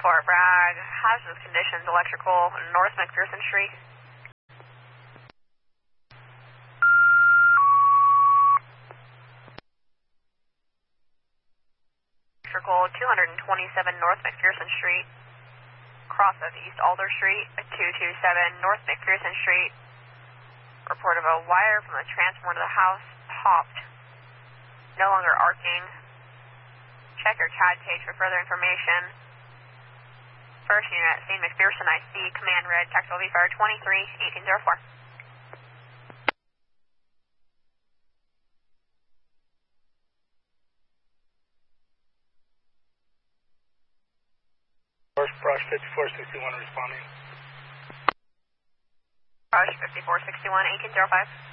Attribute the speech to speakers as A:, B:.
A: Fort Bragg, hazardous conditions, electrical, North McPherson Street. Electrical, 227 North McPherson Street. Cross of East Alder Street, 227 North McPherson Street. Report of a wire from the transformer to the house popped. No longer arcing. Check your CAD page for further information. First unit, St. McPherson IC, command red, tactical VFire 23-1804.
B: Brush 5461 responding.
A: Brush 5461, 1805.